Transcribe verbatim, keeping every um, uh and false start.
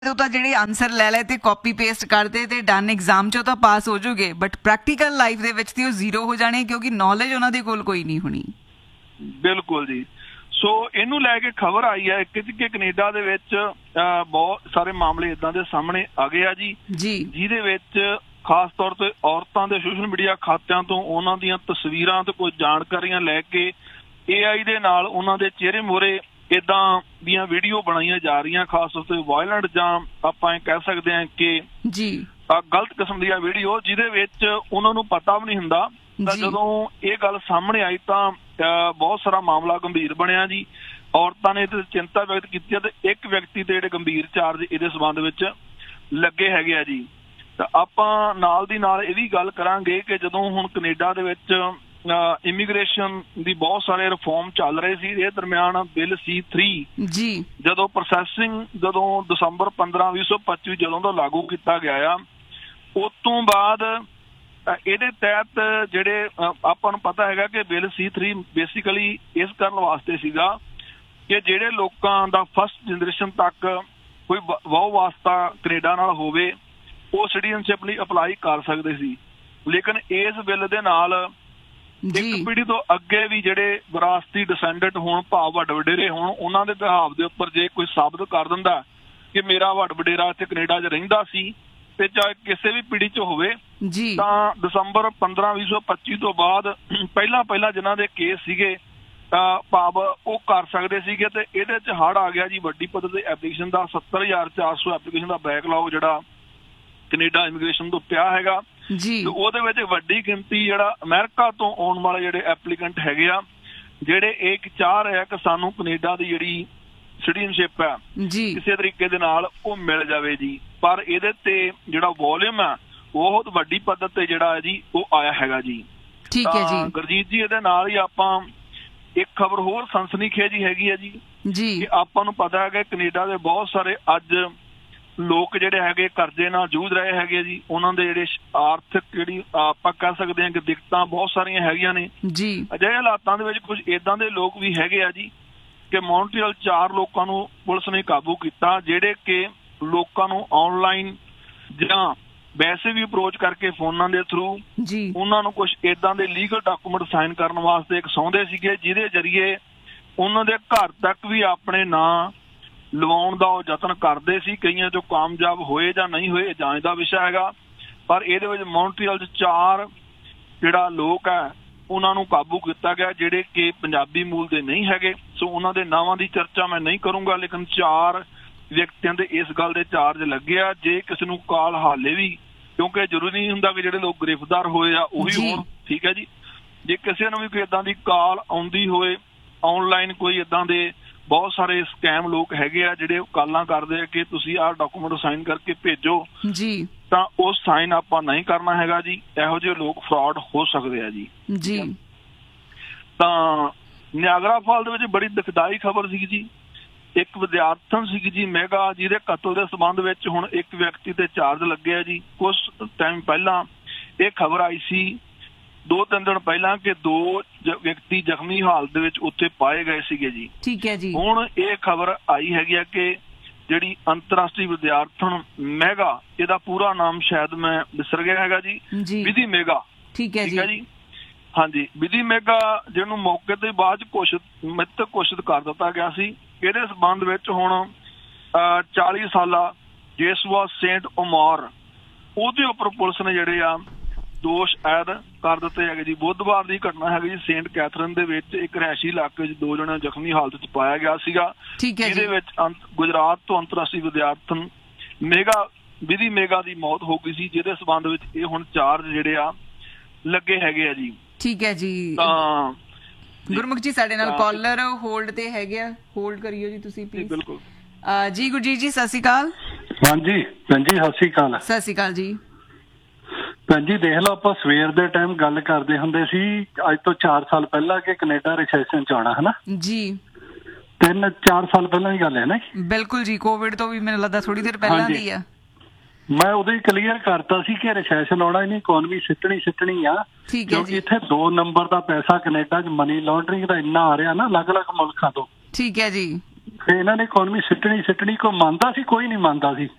ਉਹ ਤਾਂ ਜਿਹੜੇ ਆਨਸਰ ਲੈ ਲੈ ਤੇ ਕਾਪੀ ਪੇਸਟ ਕਰਦੇ ਤੇ ਡਨ ਐਗਜ਼ਾਮ ਚੋਂ ਤਾਂ ਪਾਸ ਹੋ ਜੂਗੇ, ਬਟ ਪ੍ਰੈਕਟੀਕਲ ਲਾਈਫ ਦੇ ਵਿੱਚ ਤੇ ਉਹ ਜ਼ੀਰੋ ਹੋ ਜਾਣੇ ਕਿਉਂਕਿ ਨੌਲੇਜ ਉਹਨਾਂ ਦੇ ਕੋਲ ਕੋਈ ਨਹੀਂ ਹੋਣੀ। ਬਿਲਕੁਲ ਜੀ। ਸੋ ਇਹਨੂੰ ਲੈ ਕੇ ਖਬਰ ਆਈ ਹੈ ਕਿ ਕੈਨੇਡਾ ਦੇ ਵਿੱਚ ਬਹੁਤ ਸਾਰੇ ਮਾਮਲੇ ਇਦਾਂ ਦੇ ਸਾਹਮਣੇ ਆ ਗਏ ਆ ਜੀ ਜੀ ਜਿਹਦੇ ਵਿੱਚ ਖਾਸ ਤੌਰ ਤੇ ਔਰਤਾਂ ਦੇ ਸੋਸ਼ਲ ਮੀਡੀਆ ਖਾਤਿਆਂ ਤੋਂ ਉਹਨਾਂ ਦੀਆਂ ਤਸਵੀਰਾਂ ਤੇ ਕੁਝ ਜਾਣਕਾਰੀਆਂ ਲੈ ਕੇ ਏ ਆਈ ਦੇ ਨਾਲ ਉਹਨਾਂ ਦੇ ਚਿਹਰੇ ਮੋਹਰੇ ਇਦਾਂ ਦੀਆਂ ਵੀਡੀਓ ਬਣਾਈਆਂ ਜਾ ਰਹੀਆਂ, ਖਾਸ ਤੌਰ ਤੇ ਵਾਇਲੈਂਟ ਜਾਂ ਆਪਾਂ ਇਹ ਕਹਿ ਸਕਦੇ ਹਾਂ ਕਿ ਜੀ ਗਲਤ ਕਿਸਮ ਦੀਆਂ ਵੀਡੀਓ ਜਿਹਦੇ ਵਿੱਚ ਉਹਨਾਂ ਨੂੰ ਪਤਾ ਵੀ ਨਹੀਂ ਹੁੰਦਾ। ਤਾਂ ਜਦੋਂ ਇਹ ਗੱਲ ਸਾਹਮਣੇ ਆਈ ਤਾਂ ਬਹੁਤ ਸਾਰਾ ਮਾਮਲਾ ਗੰਭੀਰ ਬਣਿਆ ਜੀ। ਔਰਤਾਂ ਨੇ ਇਹਦੇ ਚਿੰਤਾ ਵਿਅਕਤ ਕੀਤੀ ਹੈ ਤੇ ਇੱਕ ਵਿਅਕਤੀ ਤੇ ਜਿਹੜੇ ਗੰਭੀਰ ਚਾਰਜ ਇਹਦੇ ਸਬੰਧ ਵਿੱਚ ਲੱਗੇ ਹੈਗੇ ਆ ਜੀ। ਤਾਂ ਆਪਾਂ ਨਾਲ ਦੀ ਨਾਲ ਇਹ ਵੀ ਗੱਲ ਕਰਾਂਗੇ ਕਿ ਜਦੋਂ ਹੁਣ ਕੈਨੇਡਾ ਦੇ ਵਿੱਚ ਇਮੀਗ੍ਰੇਸ਼ਨ ਦੀ ਬਹੁਤ ਸਾਰੇ ਰਿਫਾਰਮ ਚੱਲ ਰਹੇ ਸੀ, ਇਹ ਦਰਮਿਆਨ ਬਿੱਲ ਸੀ ਥ੍ਰੀ ਜੀ ਜਦੋਂ ਪ੍ਰੋਸੈਸਿੰਗ ਜਦੋਂ ਦਸੰਬਰ ਪੰਦਰਾਂ ਵੀਹ ਸੌ ਪੱਚੀ ਜਦੋਂ ਦਾ ਲਾਗੂ ਕੀਤਾ ਗਿਆ ਆ, ਉਸ ਤੋਂ ਬਾਅਦ ਇਹਦੇ ਤਹਿਤ ਜਿਹੜੇ ਆਪਾਂ ਨੂੰ ਪਤਾ ਹੈਗਾ ਕਿ ਬਿੱਲ ਸੀ ਥ੍ਰੀ ਬੇਸਿਕਲੀ ਇਸ ਕਰਨ ਵਾਸਤੇ ਸੀਗਾ ਕਿ ਜਿਹੜੇ ਲੋਕਾਂ ਦਾ ਫਸਟ ਜਨਰੇਸ਼ਨ ਤੱਕ ਕੋਈ ਵਾਹ ਵਾਸਤਾ ਕੈਨੇਡਾ ਨਾਲ ਹੋਵੇ ਉਹ ਸਿਟੀਜ਼ਨਸ਼ਿਪ ਲਈ ਅਪਲਾਈ ਕਰ ਸਕਦੇ ਸੀ। ਲੇਕਿਨ ਇਸ ਬਿੱਲ ਦੇ ਨਾਲ ਇੱਕ ਪੀੜ੍ਹੀ ਤੋਂ ਅੱਗੇ ਵੀ ਜਿਹੜੇ ਵਿਰਾਸਤੀ ਡਿਸੈਂਡੈਂਟ ਹੋਣ, ਭਾਵ ਵੱਡ ਵਡੇਰੇ ਹੋਣ, ਉਹਨਾਂ ਦੇ ਬਿਹਾਵ ਦੇ ਉੱਪਰ ਜੇ ਕੋਈ ਸਾਬਤ ਕਰ ਦਿੰਦਾ ਕਿ ਮੇਰਾ ਵੱਡ ਵਡੇਰਾ ਇੱਥੇ ਕੈਨੇਡਾ 'ਚ ਰਹਿੰਦਾ ਸੀ ਤੇ ਚਾਹੇ ਕਿਸੇ ਵੀ ਪੀੜ੍ਹੀ 'ਚ ਹੋਵੇ, ਤਾਂ ਦਸੰਬਰ ਪੰਦਰਾਂ ਵੀਹ ਸੌ ਪੱਚੀ ਤੋਂ ਬਾਅਦ ਪਹਿਲਾਂ ਪਹਿਲਾਂ ਜਿਨ੍ਹਾਂ ਦੇ ਕੇਸ ਸੀਗੇ ਭਾਵ ਉਹ ਕਰ ਸਕਦੇ ਸੀਗੇ। ਤੇ ਇਹਦੇ 'ਚ ਹੜ੍ਹ ਆ ਗਿਆ ਜੀ ਵੱਡੀ ਪੱਧਰ ਤੇ ਐਪਲੀਕੇਸ਼ਨ ਦਾ, ਸੱਤਰ ਹਜ਼ਾਰ ਚਾਰ ਸੌ ਐਪਲੀਕੇਸ਼ਨ ਦਾ ਬੈਕਲੌਗ ਜਿਹੜਾ ਕੈਨੇਡਾ ਇਮੀਗ੍ਰੇਸ਼ਨ ਤੋਂ ਪਿਆ ਹੈਗਾ ਜੀ। ਉਹਦੇ ਵਿੱਚ ਵੱਡੀ ਗਿਣਤੀ ਜਿਹੜਾ ਅਮਰੀਕਾ ਤੋਂ ਆਉਣ ਵਾਲੇ ਜਿਹੜੇ ਐਪਲੀਕੈਂਟ ਹੈਗੇ ਆ, ਜਿਹੜੇ ਇਹ ਚਾਹ ਰਹੇ ਆ ਕਿ ਸਾਨੂੰ ਕੈਨੇਡਾ ਦੀ ਜਿਹੜੀ ਸਿਟੀਜ਼ਨਸ਼ਿਪ ਹੈ ਕਿਸੇ ਤਰੀਕੇ ਦੇ ਨਾਲ ਉਹ ਮਿਲ ਜਾਵੇ ਜੀ। ਪਰ ਇਹਦੇ ਤੇ ਜਿਹੜਾ ਵੋਲਿਊਮ ਹੈ ਬਹੁਤ ਵੱਡੀ ਪੱਧਰ ਤੇ ਜਿਹੜਾ ਹੈ ਜੀ ਉਹ ਆਇਆ ਹੈਗਾ ਜੀ। ਠੀਕ ਹੈ ਜੀ ਗੁਰਜੀਤ ਜੀ, ਇਹਦੇ ਨਾਲ ਹੀ ਆਪਾਂ ਇੱਕ ਖਬਰ ਹੋਰ ਸਨਸਨੀਖੇਜ਼ੀ ਹੈਗੀ ਹੈ ਜੀ ਜੀ ਕਿ ਆਪਾਂ ਨੂੰ ਪਤਾ ਹੈਗਾ ਕੈਨੇਡਾ ਦੇ ਬਹੁਤ ਸਾਰੇ ਅੱਜ ਲੋਕ ਜਿਹੜੇ ਹੈਗੇ ਕਰਜ਼ੇ ਨਾਲ ਜੂਝ ਰਹੇ ਹੈਗੇ ਜੀ। ਉਹਨਾਂ ਦੇ ਜਿਹੜੇ ਆਰਥਿਕ ਜਿਹੜੀ ਆਪਾਂ ਕਹਿ ਸਕਦੇ ਹਾਂ ਕਿ ਦਿੱਕਤਾਂ ਬਹੁਤ ਸਾਰੀਆਂ ਹੈਗੀਆਂ ਨੇ ਜੀ। ਅਜਿਹੇ ਹਾਲਾਤਾਂ ਦੇ ਵਿੱਚ ਕੁਝ ਏਦਾਂ ਦੇ ਲੋਕ ਵੀ ਹੈਗੇ ਆ ਜੀ ਕਿ ਮੌਂਟਰੀਅਲ ਚਾਰ ਲੋਕਾਂ ਨੂੰ ਪੁਲਿਸ ਨੇ ਕਾਬੂ ਕੀਤਾ, ਜਿਹੜੇ ਕਿ ਲੋਕਾਂ ਨੂੰ ਆਨਲਾਈਨ ਜਾਂ ਵੈਸੇ ਵੀ ਅਪਰੋਚ ਕਰਕੇ ਫੋਨਾਂ ਦੇ ਥਰੂ ਉਹਨਾਂ ਨੂੰ ਕੁਝ ਏਦਾਂ ਦੇ ਲੀਗਲ ਡਾਕੂਮੈਂਟ ਸਾਈਨ ਕਰਨ ਵਾਸਤੇ ਇਕਸਾਉਂਦੇ ਸੀਗੇ, ਜਿਹਦੇ ਜ਼ਰੀਏ ਉਹਨਾਂ ਦੇ ਘਰ ਤੱਕ ਵੀ ਆਪਣੇ ਨਾਂ ਲਵਾਉਣ ਦਾ ਉਹ ਯਤਨ ਕਰਦੇ ਸੀ। ਕਈਆਂ ਜੋ ਕਾਮਯਾਬ ਹੋਏ ਜਾਂ ਨਹੀਂ ਹੋਏ ਜਾਂਚ ਦਾ ਵਿਸ਼ਾ ਹੈਗਾ। ਪਰ ਇਹਦੇ ਵਿੱਚ ਮੌਂਟਰੀਅਲ 'ਚ ਚਾਰ ਜਿਹੜਾ ਲੋਕ ਹੈ ਉਹਨਾਂ ਨੂੰ ਕਾਬੂ ਕੀਤਾ ਗਿਆ, ਜਿਹੜੇ ਕਿ ਪੰਜਾਬੀ ਮੂਲ ਦੇ ਨਹੀਂ ਹੈਗੇ। ਸੋ ਉਹਨਾਂ ਦੇ ਨਾਵਾਂ ਦੀ ਚਰਚਾ ਮੈਂ ਨਹੀਂ ਕਰੂੰਗਾ, ਲੇਕਿਨ ਚਾਰ ਵਿਅਕਤੀਆਂ ਦੇ ਇਸ ਗੱਲ ਦੇ ਚਾਰਜ ਲੱਗੇ ਆ। ਜੇ ਕਿਸੇ ਨੂੰ ਕਾਲ ਹਾਲੇ ਵੀ, ਕਿਉਂਕਿ ਜ਼ਰੂਰੀ ਨਹੀਂ ਹੁੰਦਾ ਕਿ ਜਿਹੜੇ ਲੋਕ ਗ੍ਰਿਫਤਾਰ ਹੋਏ ਆ ਉਹੀ ਹੋਣ, ਠੀਕ ਹੈ ਜੀ। ਜੇ ਕਿਸੇ ਨੂੰ ਵੀ ਕੋਈ ਏਦਾਂ ਦੀ ਕਾਲ ਆਉਂਦੀ ਹੋਏ, ਆਨਲਾਈਨ ਕੋਈ ਏਦਾਂ ਦੇ ਬਹੁਤ ਸਾਰੇ ਸਕੈਮ ਲੋਕ ਹੈਗੇ ਆ ਜਿਹੜੇ ਕਾਲਾਂ ਕਰਦੇ ਆ ਕਿ ਤੁਸੀਂ ਆਹ ਡਾਕੂਮੈਂਟ ਸਾਈਨ ਕਰਕੇ ਭੇਜੋ ਜੀ, ਤਾਂ ਉਹ ਸਾਈਨ ਆਪਾਂ ਨਹੀਂ ਕਰਨਾ ਹੈਗਾ ਜੀ। ਇਹੋ ਜਿਹੇ ਲੋਕ ਫਰਾਡ ਹੋ ਸਕਦੇ ਆ ਜੀ ਜੀ। ਤਾਂ ਨਿਆਗਰਾ ਫਾਲ ਦੇ ਵਿੱਚ ਬੜੀ ਦੁਖਦਾਈ ਖਬਰ ਸੀ ਜੀ। ਇੱਕ ਵਿਦਿਆਰਥਣ ਸੀ ਜੀ ਮੈਗਾ, ਜਿਹਦੇ ਕਤਲ ਦੇ ਸੰਬੰਧ ਵਿੱਚ ਹੁਣ ਇੱਕ ਵਿਅਕਤੀ ਤੇ ਚਾਰਜ ਲੱਗੇ ਆ ਜੀ। ਕੁਛ ਟਾਈਮ ਪਹਿਲਾਂ ਇਹ ਖਬਰ ਆਈ ਸੀ, ਦੋ ਤਿੰਨ ਦਿਨ ਪਹਿਲਾਂ, ਕਿ ਦੋ ਵਿਅਕਤੀ ਜ਼ਖਮੀ ਹਾਲਤ ਦੇ ਵਿੱਚ ਉੱਥੇ ਪਾਏ ਗਏ ਸੀਗੇ ਜੀ। ਠੀਕ ਹੈ ਜੀ। ਹੁਣ ਇਹ ਖਬਰ ਆਈ ਹੈਗੀ ਆ ਕਿ ਜਿਹੜੀ ਅੰਤਰਰਾਸ਼ਟਰੀ ਵਿਦਿਆਰਥਣ ਮੈਗਾ, ਇਹਦਾ ਪੂਰਾ ਨਾਮ ਸ਼ਾਇਦ ਮੈਂ ਵਿਸਰ ਗਿਆ ਹੈਗਾ ਜੀ, ਵਿਧੀ ਮੇਗਾ, ਠੀਕ ਹੈ ਜੀ। ਹਾਂਜੀ, ਵਿਧੀ ਮੇਗਾ, ਜਿਹਨੂੰ ਮੌਕੇ ਤੇ ਬਾਅਦ ਘੋਸ਼ਿਤ ਮ੍ਰਿਤਕ ਘੋਸ਼ਿਤ ਕਰ ਦਿੱਤਾ ਗਿਆ ਸੀ। ਇਹਦੇ ਸੰਬੰਧ ਵਿੱਚ ਹੁਣ ਚਾਲੀ ਸਾਲਾ ਜੇਸੂਆ ਸੇਂਟ ਓਮਾਰ, ਉਹਦੇ ਉੱਪਰ ਪੁਲਿਸ ਨੇ ਜਿਹੜੇ ਆ ਦੋਸ਼ ਆਇਦ ਕਰ ਦਿੱਤੇ ਹੈਗੇ ਜੀ। ਬੁੱਧਵਾਰ ਦੀ ਘਟਨਾ ਹੈਗੀ ਜੀ, ਸੇਂਟ ਕੈਥਰਨ ਦੇ ਵਿੱਚ ਇੱਕ ਰਿਹਾਇਸ਼ੀ ਇਲਾਕੇ ਵਿੱਚ ਦੋ ਜਣੇ ਜ਼ਖਮੀ ਹਾਲਤ ਵਿੱਚ ਪਾਇਆ ਗਿਆ ਸੀਗਾ, ਜਿਹਦੇ ਵਿੱਚ ਗੁਜਰਾਤ ਤੋਂ ਅੰਤਰਰਾਸ਼ਟਰੀ ਵਿਦਿਆਰਥਣ ਮੇਗਾ ਵਿਧੀ ਮੇਗਾ ਦੀ ਮੌਤ ਹੋ ਗਈ ਸੀ, ਜਿਹਦੇ ਸੰਬੰਧ ਵਿੱਚ ਇਹ ਹੁਣ ਚਾਰਜ ਜਿਹੜੇ ਆ ਲੱਗੇ ਹੈਗੇ ਆ ਜੀ। ਠੀਕ ਹੈ ਜੀ। ਤਾਂ ਗੁਰਮੁਖ ਜੀ ਸਾਡੇ ਨਾਲ ਕਾਲਰ ਹੋਲਡ ਤੇ ਹੈਗੇ ਆ, ਹੋਲਡ ਕਰਿਓ ਜੀ ਤੁਸੀਂ ਪਲੀਜ਼। ਬਿਲਕੁਲ ਜੀ। ਗੁਰਜੀਤ ਜੀ ਸਤਿ ਸ਼੍ਰੀ ਅਕਾਲ। ਹਾਂਜੀ ਭੈਣ ਜੀ ਸਤਿ ਸ਼੍ਰੀ ਅਕਾਲ। ਸਤਿ ਸ਼੍ਰੀ ਅਕਾਲ ਜੀ। ਭੈਣ ਜੀ ਦੇਖ ਲਓ, ਆਪਾਂ ਸਵੇਰ ਦੇ ਟਾਈਮ ਗੱਲ ਕਰਦੇ ਹੁੰਦੇ ਸੀ ਅੱਜ ਤੋਂ ਚਾਰ ਸਾਲ ਪਹਿਲਾਂ ਕਿ ਕੈਨੇਡਾ ਰਿਸੈਸ਼ਨ ਚ ਆਉਣਾ, ਹਨਾ ਜੀ। ਤਿੰਨ ਚਾਰ ਸਾਲ ਪਹਿਲਾਂ ਦੀ ਗੱਲ ਹੈ ਨਾ। ਬਿਲਕੁਲ ਜੀ, ਕੋਵਿਡ ਤੋਂ ਵੀ ਮੈਨੂੰ ਲੱਗਦਾ ਥੋੜੀ ਦੇਰ ਪਹਿਲਾਂ ਦੀ ਆ। ਮੈਂ ਉਦੋਂ ਹੀ ਕਲੀਅਰ ਕਰਤਾ ਸੀ ਕਿ ਰਿਸੈਸ਼ਨ ਆਉਣਾ ਨਹੀਂ, ਇਕੋਨਮੀ ਸਿੱਟਣੀ ਸਿੱਟਣੀ ਆ, ਕਿਉਂਕਿ ਇੱਥੇ ਦੋ ਨੰਬਰ ਦਾ ਪੈਸਾ ਕੈਨੇਡਾ ਚ ਮਨੀ ਲਾਂਡਰਿੰਗ ਦਾ ਇੰਨਾ ਆ ਰਿਹਾ ਨਾ ਅਲੱਗ ਅਲੱਗ ਮੁਲਕਾਂ ਤੋਂ। ਠੀਕ ਹੈ ਜੀ। ਫਿਰ ਇਹਨਾਂ ਨੇ ਇਕਨੋਮੀ ਸਿੱਟਣੀ ਸਿੱਟਣੀ ਕੋਈ ਮੰਨਦਾ ਸੀ? ਕੋਈ ਨਹੀਂ ਮੰਨਦਾ ਸੀ।